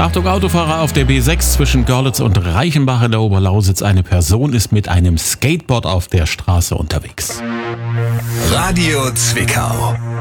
Achtung, Autofahrer auf der B6 zwischen Görlitz und Reichenbach in der Oberlausitz. Eine Person ist mit einem Skateboard auf der Straße unterwegs. Radio Zwickau.